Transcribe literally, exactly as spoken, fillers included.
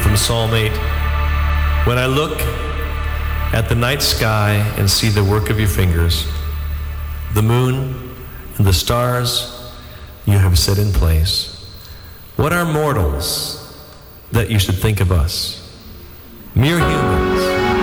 from Psalm eight. When I look at the night sky and see the work of your fingers, the moon and the stars you have set in place, what are mortals that you should think of us? Mere humans